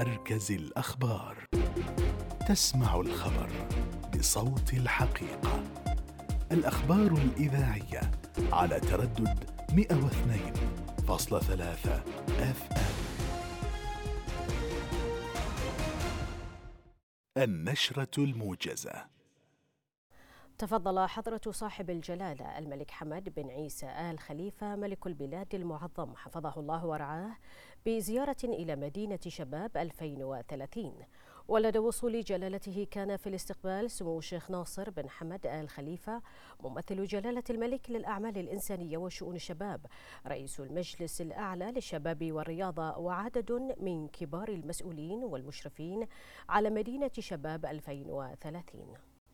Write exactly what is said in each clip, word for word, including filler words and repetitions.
مركز الأخبار. تسمع الخبر بصوت الحقيقة. الأخبار الإذاعية على تردد مئة واثنين فاصلة ثلاثة أف أم. النشرة الموجزة. تفضل حضرة صاحب الجلالة الملك حمد بن عيسى آل خليفة ملك البلاد المعظم حفظه الله ورعاه بزيارة إلى مدينة شباب ألفين وثلاثين. ولدى وصول جلالته كان في الاستقبال سمو الشيخ ناصر بن حمد آل خليفة ممثل جلالة الملك للأعمال الإنسانية وشؤون الشباب، رئيس المجلس الأعلى للشباب والرياضة، وعدد من كبار المسؤولين والمشرفين على مدينة شباب ألفين وثلاثين.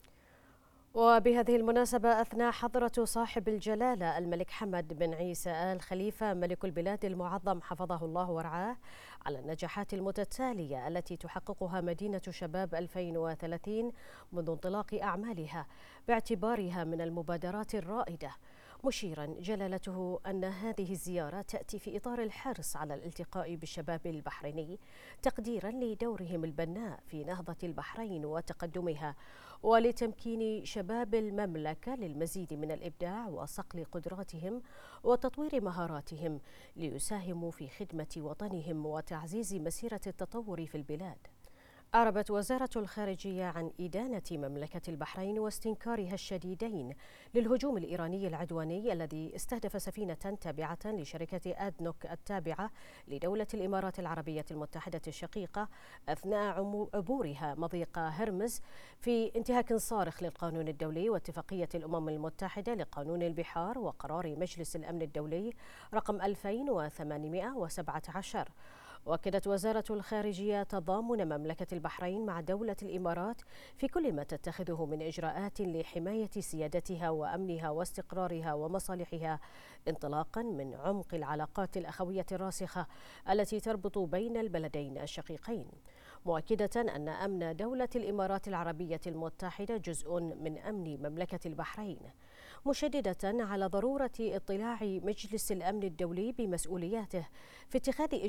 وبهذه المناسبة أثنى حضرة صاحب الجلالة الملك حمد بن عيسى آل خليفة ملك البلاد المعظم حفظه الله ورعاه على النجاحات المتتالية التي تحققها مدينة شباب ألفين وثلاثين منذ انطلاق أعمالها، باعتبارها من المبادرات الرائدة، مشيرا جلالته أن هذه الزيارة تأتي في إطار الحرص على الالتقاء بالشباب البحريني تقديرا لدورهم البناء في نهضة البحرين وتقدمها، ولتمكين شباب المملكة للمزيد من الإبداع وصقل قدراتهم وتطوير مهاراتهم ليساهموا في خدمة وطنهم وتعزيز مسيرة التطور في البلاد. أعربت وزارة الخارجية عن إدانة مملكة البحرين واستنكارها الشديدين للهجوم الإيراني العدواني الذي استهدف سفينة تابعة لشركة أدنوك التابعة لدولة الإمارات العربية المتحدة الشقيقة أثناء عبورها مضيق هرمز في انتهاك صارخ للقانون الدولي واتفاقية الأمم المتحدة لقانون البحار وقرار مجلس الأمن الدولي رقم ألفين وثمانمئة وسبعة عشر. وأكدت وزارة الخارجية تضامن مملكة البحرين مع دولة الإمارات في كل ما تتخذه من إجراءات لحماية سيادتها وأمنها واستقرارها ومصالحها، انطلاقا من عمق العلاقات الأخوية الراسخة التي تربط بين البلدين الشقيقين، مؤكدة أن أمن دولة الإمارات العربية المتحدة جزء من أمن مملكة البحرين، مشددة على ضرورة اطلاع مجلس الأمن الدولي بمسؤولياته في اتخاذ